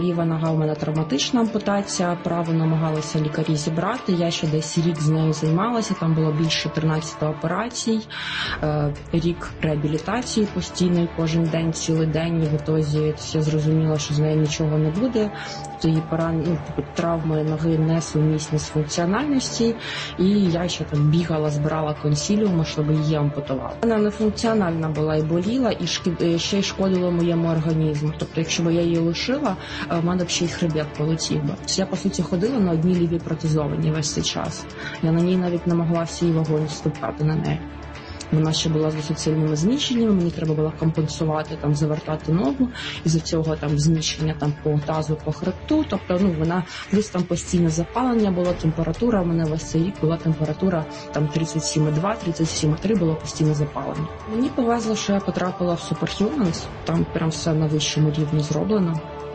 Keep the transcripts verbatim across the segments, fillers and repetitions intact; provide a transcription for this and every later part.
Ліва нога у мене травматична ампутація, праву намагалися лікарі зібрати. Я ще десь рік з нею займалася, там було більше тринадцять операцій, рік реабілітації постійної, кожен день, цілий день, і в ітозі я зрозуміла, що з нею нічого не буде. Її поран... ну, травми ноги несумісні з функціональності, і я ще там бігала, збирала консіліуми, щоб її ампутували. Вона нефункціональна була і боліла, і шкід... ще й шкодила моєму організму. Тобто, якщо б я її лишила, в мене б ще й хребет полетів би. Я, по суті, ходила на одній лівій протезованій весь цей час. Я на ній навіть не могла всій вагою ступати на неї. Вона ще була з досить сильними зміщеннями, мені треба було компенсувати, там, завертати ногу, із-за цього там зміщення там по тазу, по хребту, тобто, ну, вона, плюс там постійне запалення було, температура, у мене весь цей рік була температура там тридцять сім і два, тридцять сім і три, було постійне запалення. Мені повезло, що я потрапила в Superhumans, там прям все на вищому рівні зроблено.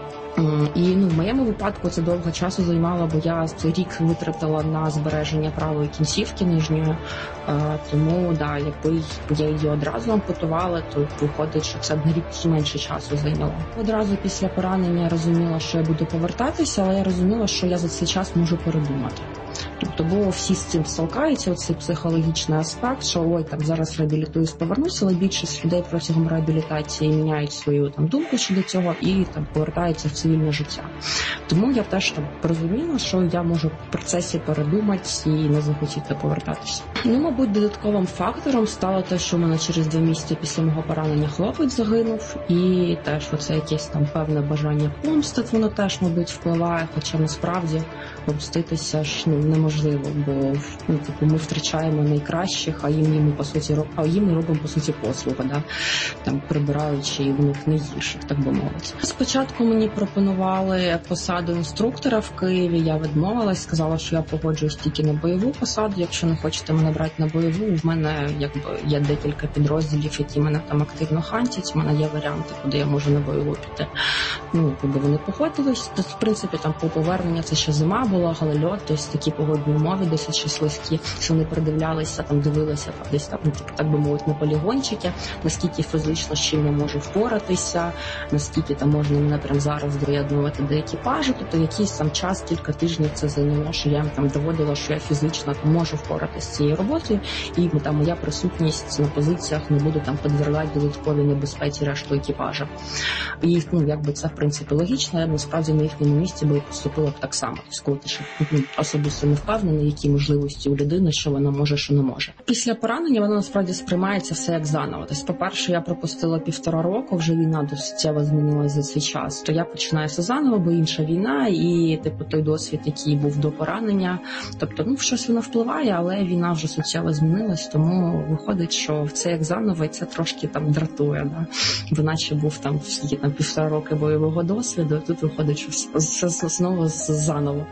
І ну, в моєму випадку це довго часу займало, бо я цей рік витратила на збереження правої кінцівки нижньої, а, тому да, якби я її одразу ампутувала, то виходить, що це б на рік менше часу зайняло. Одразу після поранення я розуміла, що я буду повертатися, але я розуміла, що я за цей час можу передумати. Тобто, бо всі з цим стикаються, оцей психологічний аспект, що ой, там зараз реабілітуюсь, повернуся, але більшість людей протягом реабілітації міняють свою там думку щодо цього і там повертаються в цивільне життя. Тому я теж там розуміла, що я можу в процесі передумати і не захотіти повертатися. Ну, мабуть, додатковим фактором стало те, що в мене через два місяці після мого поранення хлопець загинув, і теж оце якесь там певне бажання помстити, воно теж, мабуть, впливає, хоча насправді помститися ж ну, неможливо, бо ну, типу, ми втрачаємо найкращих, а їм, їм, по суті, а їм ми робимо, по суті, послугу, да? Там, прибираючи в них найгірших, так би мовити. Спочатку мені пропонували посаду інструктора в Києві, я відмовилась, сказала, що я погоджуюсь тільки на бойову посаду, якщо не хочете мене брати на бойову, в мене якби є декілька підрозділів, які мене там активно хантять, в мене є варіанти, куди я можу на бойову піти. Ну, куди вони погодились, то, в принципі, там по повернення це ще зима була, галельот, тобто такі погодні умови досить ще слизькі, що вони придивлялися, там дивилися десь там, так би мовити, на полігончики, наскільки фізично з чим я можу впоратися, наскільки там можна мене прямо зараз доєднувати до екіпажу, тобто якийсь там час, кілька тижнів це зайняло, що я там доводила, що я фізично там можу впоратися з цією роботою, і там моя присутність на позиціях не буде там підвергати додатковій небезпеці решту екіпажа. І, ну, якби це, в принципі, логічно, я б насправді на їхньому місці би поступила б так само. Тобто, коли ти ще ну, особисто не впевнений, які можливості у людини, що вона може, що не може. Після поранення воно насправді сприймається все як заново. Тобто, по-перше, я пропустила півтора року, вже війна суттєво змінилася за цей час. То я починаю все заново, бо інша війна, і типу той досвід, який був до поранення. Тобто, ну, щось воно впливає, але війна вже суттєво змінилась, тому виходить, що це як заново, і це трошки там дратує. Да? Бо наче був там, скільки, там півтора роки бойового досвіду, тут виходить, що все знову заново.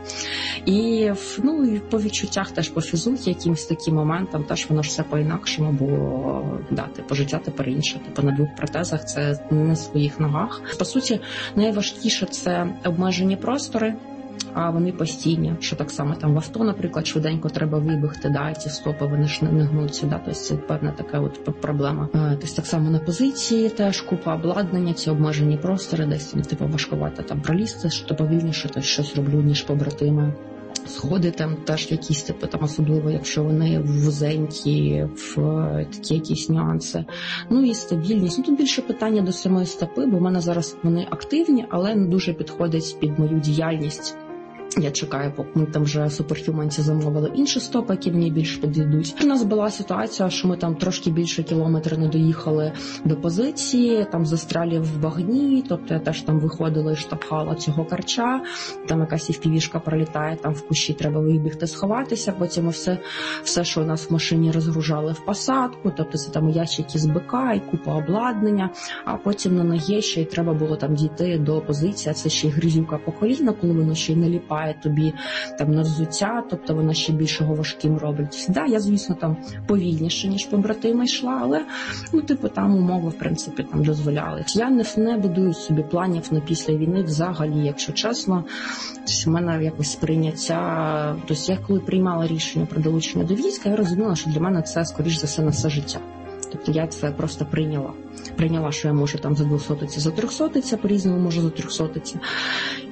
І, ну, і по відчуттях теж по фізухі, якимось таким моментам, теж воно ж все по-інакшому, бо да, типу, життя тепер інше. Типу, на двох протезах це не на своїх ногах. По суті, найважкіше це обмежені простори, а вони постійні, що так само там в авто, наприклад, швиденько треба вибігти, да, ці стопи, вони ж не, не гнуться, да, тобто це певна така от проблема. Тобто так само на позиції теж купа обладнання, ці обмежені простори, десь там, типу, важкувато там пролізти, що повільніше, то щось роблю, ніж побратими. Сходи там теж якісь, типу, там, особливо, якщо вони вузенькі, в такі якісь нюанси. Ну і стабільність. Ну, тут більше питання до самої стопи, бо в мене зараз вони активні, але не дуже підходять під мою діяльність. Я чекаю, поки ми там вже суперхюменці замовили інші стопи, які мені більш підійдуть. У нас була ситуація, що ми там трошки більше кілометра не доїхали до позиції, там застряли в багні, тобто я теж там виходила і штовхала цього карча, там якась ефпівішка пролітає, там в кущі треба вибігти, сховатися, потім все, все, що у нас в машині розгружали в посадку, тобто це там ящики з БК і купа обладнання, а потім на ногі ще й треба було там дійти до позиції, а це ще й гризюка по коліна, коли воно ще й не ліпає тобі там на взуття, тобто вона ще більшого важким робить. Да, я, звісно, там повільніше, ніж побратима йшла, але, ну, типу, там умови, в принципі, там дозволяли. Я не, не будую собі планів на після війни взагалі, якщо чесно. Тобто, в мене якось сприйняття, тобто я коли приймала рішення про долучення до війська, я розуміла, що для мене це, скоріш за все, на все життя. Тобто я це просто прийняла. Прийняла, що я можу там задвохсотитися, затрьохсотитися, по-різному можу затрьохсотитися.